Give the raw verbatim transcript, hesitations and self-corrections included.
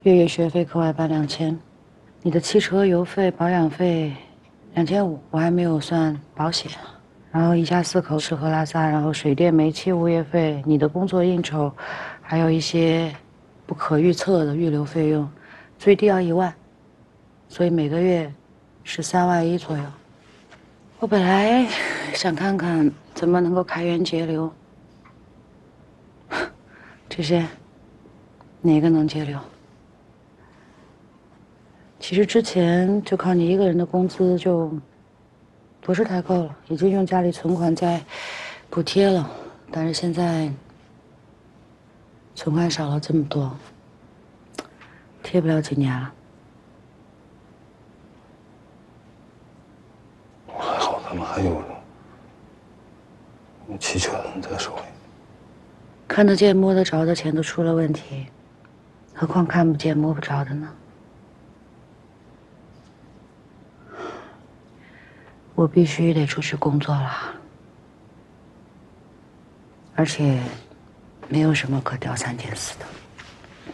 月月学费、课外班两千，你的汽车油费、保养费两千五，我还没有算保险。然后一家四口吃喝拉撒，然后水电煤气物业费，你的工作应酬，还有一些不可预测的预留费用，最低要一万，所以每个月是三万一左右。我本来想看看怎么能够开源节流，这些哪个能节流？其实之前就靠你一个人的工资就不是太够了，已经用家里存款在补贴了，但是现在存款少了这么多，贴不了几年了。 还好咱们还有期权在手里。 看得见摸得着的钱都出了问题，何况看不见摸不着的呢？我必须得出去工作了，而且没有什么可吊三件四的。